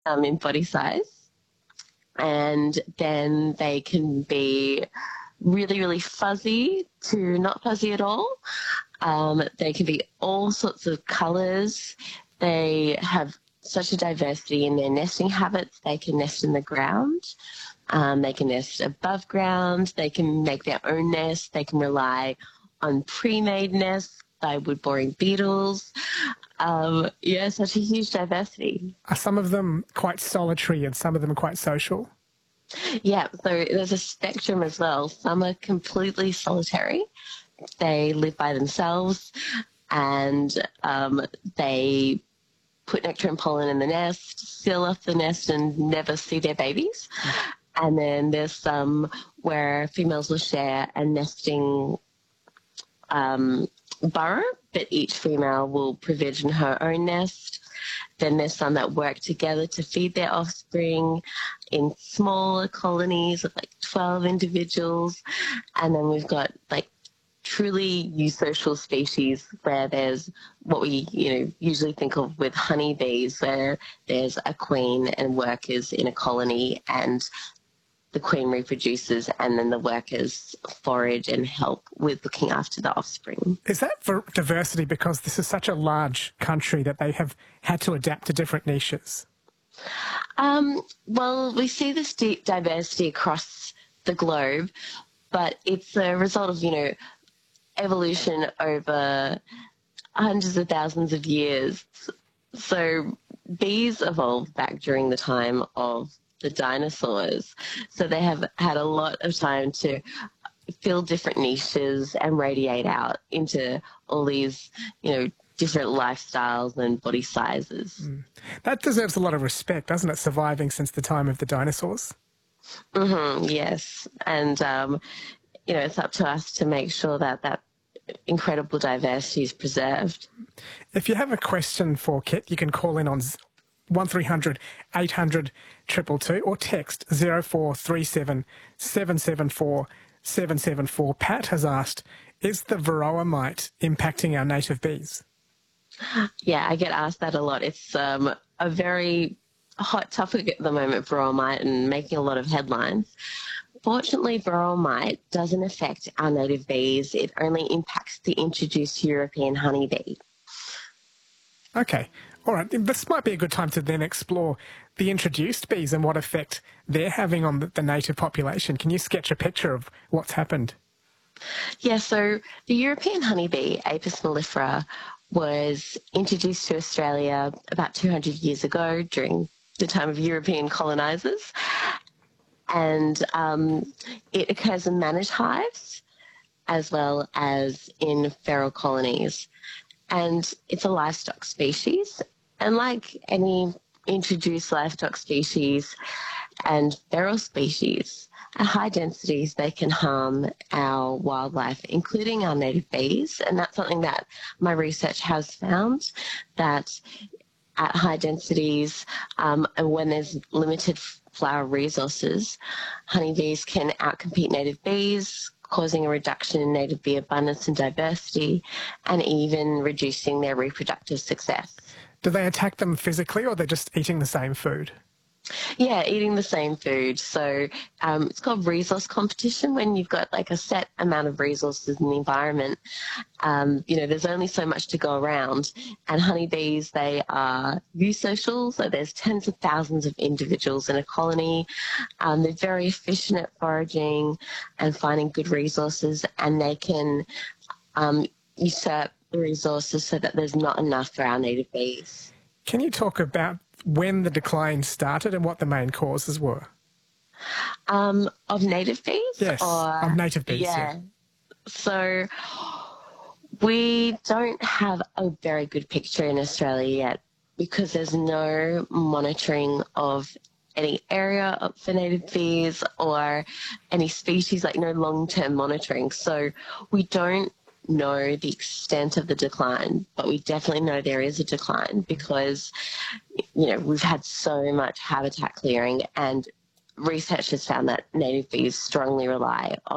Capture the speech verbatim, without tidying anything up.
um, in body size. And then they can be really, really fuzzy to not fuzzy at all. Um, they can be all sorts of colours. They have such a diversity in their nesting habits. They can nest in the ground. Um, they can nest above ground. They can make their own nest. They can rely on pre-made nests by wood-boring beetles. Um, yeah, such a huge diversity. Are some of them quite solitary and some of them quite social? Yeah, so there's a spectrum as well. Some are completely solitary. They live by themselves and um, they put nectar and pollen in the nest, seal off the nest and never see their babies. And then there's some where females will share a nesting um, burrow, but each female will provision her own nest. Then there's some that work together to feed their offspring in smaller colonies of like twelve individuals. And then we've got like truly eusocial species where there's what we, you know, usually think of with honeybees, where there's a queen and workers in a colony and the queen reproduces and then the workers forage and help with looking after the offspring. Is that for diversity because this is such a large country that they have had to adapt to different niches? Um, well, we see this deep diversity across the globe, but it's a result of, you know, evolution over hundreds of thousands of years. So bees evolved back during the time of the dinosaurs. So they have had a lot of time to fill different niches and radiate out into all these, you know, different lifestyles and body sizes. Mm. That deserves a lot of respect, doesn't it, surviving since the time of the dinosaurs? Mm-hmm, yes. And, um, you know, it's up to us to make sure that that incredible diversity is preserved. If you have a question for Kit, you can call in on one three hundred eight hundred two two two or text zero four three seven seven seven four seven seven four. Pat has asked, is the varroa mite impacting our native bees? Yeah, I get asked that a lot. It's um, a very hot topic at the moment, varroa mite, and making a lot of headlines. Fortunately, varroa mite doesn't affect our native bees. It only impacts the introduced European honeybee. Okay. All right. This might be a good time to then explore the introduced bees and what effect they're having on the, the native population. Can you sketch a picture of what's happened? Yeah, so the European honeybee, Apis mellifera, was introduced to Australia about two hundred years ago during the time of European colonisers. And um, it occurs in managed hives as well as in feral colonies. And it's a livestock species. And like any introduced livestock species and feral species, at high densities, they can harm our wildlife, including our native bees. And that's something that my research has found, that at high densities um, and when there's limited flower resources, honeybees can outcompete native bees, causing a reduction in native bee abundance and diversity, and even reducing their reproductive success. Do they attack them physically, or they're just eating the same food? Yeah, eating the same food. So um, it's called resource competition. When you've got like a set amount of resources in the environment, um, you know, there's only so much to go around. And honeybees, they are eusocial, so there's tens of thousands of individuals in a colony. Um, they're very efficient at foraging and finding good resources, and they can um, usurp the resources so that there's not enough for our native bees. Can you talk about when the decline started and what the main causes were? Um, of native bees? Yes, or, of native bees, yeah. yeah. So we don't have a very good picture in Australia yet because there's no monitoring of any area for native bees or any species, like no long-term monitoring. So we don't know the extent of the decline, but we definitely know there is a decline because, you know, we've had so much habitat clearing, and research has found that native bees strongly rely on